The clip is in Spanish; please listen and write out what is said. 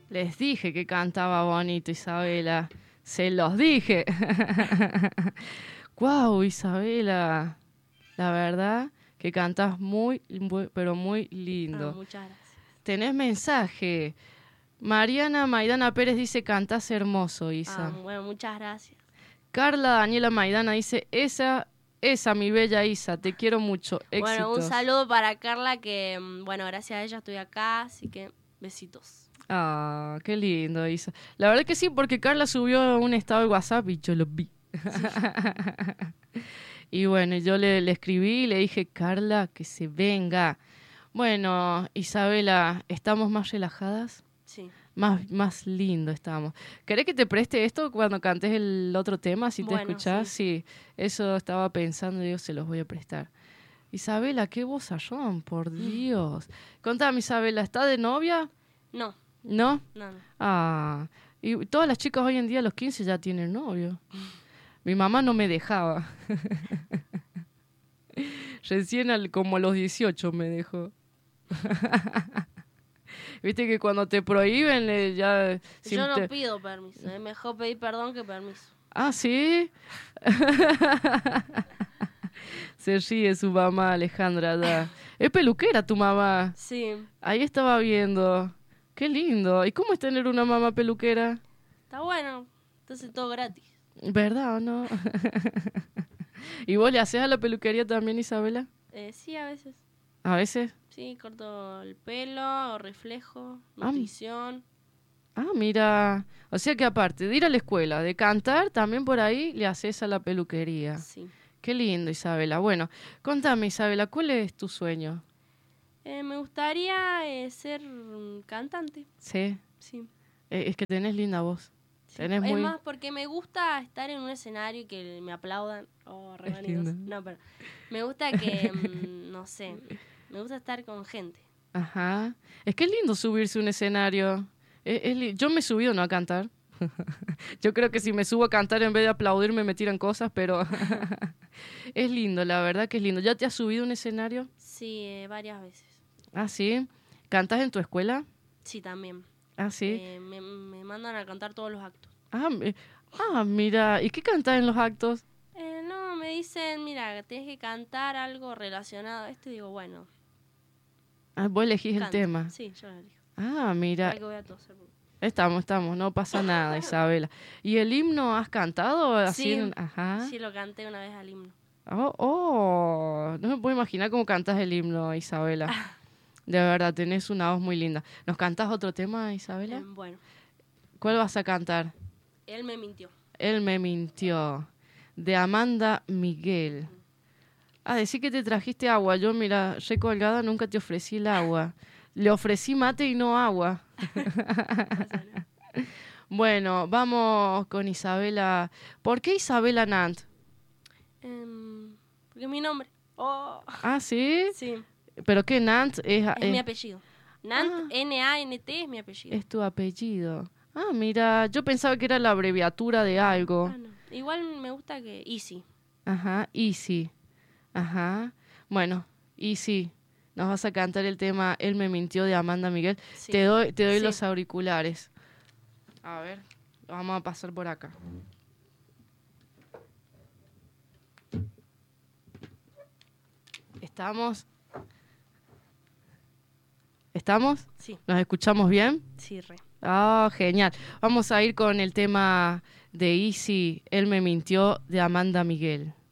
Les dije que cantaba bonito, Isabela. Se los dije. Guau, Isabela. La verdad que cantás pero muy lindo. Muchas gracias. Tenés mensaje. Mariana Maidana Pérez dice, cantás hermoso, Isa. Bueno, muchas gracias. Carla Daniela Maidana dice, esa, mi bella Isa, te quiero mucho. Éxitos. Bueno, un saludo para Carla que, gracias a ella estoy acá, así que besitos. Ah, qué lindo, Isa. La verdad que sí, porque Carla subió un estado de WhatsApp y yo lo vi. Sí. Y bueno, yo le escribí y le dije, Carla, que se venga. Bueno, Isabela, ¿estamos más relajadas? Sí. Más lindo estamos. ¿Querés que te preste esto cuando cantes el otro tema, si te escuchás? Sí, eso estaba pensando y digo, se los voy a prestar. Isabela, qué vozarrón, por Dios. Contame, Isabela, ¿está de novia? No. ¿No? No. Ah, y todas las chicas hoy en día a los 15 ya tienen novio. Mi mamá no me dejaba. Recién como a los 18 me dejó. Viste que cuando te prohíben ya... Yo no pido permiso, es mejor pedir perdón que permiso. Ah, ¿sí? Se ríe su mamá, Alejandra. Ya. ¿Es peluquera tu mamá? Sí. Ahí estaba viendo. Qué lindo. ¿Y cómo es tener una mamá peluquera? Está bueno, entonces todo gratis. ¿Verdad o no? ¿Y vos le haces a la peluquería también, Isabela? Sí, a veces. ¿A veces? Sí, corto el pelo, reflejo, nutrición. Mira. O sea que aparte de ir a la escuela, de cantar, también por ahí le haces a la peluquería. Sí. Qué lindo, Isabela. Bueno, contame, Isabela, ¿cuál es tu sueño? Me gustaría ser cantante. ¿Sí? Sí. Es que tenés linda voz. Sí. Es más, porque me gusta estar en un escenario y que me aplaudan. Oh, rebanidos. No, pero me gusta que, no sé, me gusta estar con gente. Ajá. Es que es lindo subirse a un escenario. Yo me he subido no a cantar. Yo creo que si me subo a cantar en vez de aplaudir me tiran cosas, pero es lindo, la verdad que es lindo. ¿Ya te has subido a un escenario? Sí, varias veces. Ah, ¿sí? ¿Cantas en tu escuela? Sí, también. Ah, ¿sí? Me mandan a cantar todos los actos. Mira. ¿Y qué cantas en los actos? No, me dicen, mira, tienes que cantar algo relacionado a esto. Y digo, bueno. Vos elegís el tema. Sí, yo lo elijo. Mira. Que voy a toser. Estamos, no pasa nada, Isabela. ¿Y el himno has cantado? Así sí, Ajá. Sí, lo canté una vez al himno. No me puedo imaginar cómo cantas el himno, Isabela. De verdad, tenés una voz muy linda. ¿Nos cantás otro tema, Isabela? Bueno. ¿Cuál vas a cantar? Él me mintió. Él me mintió. De Amanda Miguel. Decí que te trajiste agua. Yo, mira, recolgada, nunca te ofrecí el agua. Le ofrecí mate y no agua. Bueno, vamos con Isabela. ¿Por qué Isabela Nant? Porque es mi nombre. Oh. ¿Sí? Sí. ¿Pero qué Nant es? Es mi apellido. Nant, N-A-N-T es mi apellido. Es tu apellido. Mira, yo pensaba que era la abreviatura de algo. No. Igual me gusta que Easy. Ajá, Easy. Ajá. Bueno, Easy. Nos vas a cantar el tema Él me mintió de Amanda Miguel. Sí. Te doy los auriculares. A ver, vamos a pasar por acá. ¿Estamos? ¿Estamos? Sí. ¿Nos escuchamos bien? Sí, re. Genial. Vamos a ir con el tema de Easy, Él me mintió, de Amanda Miguel.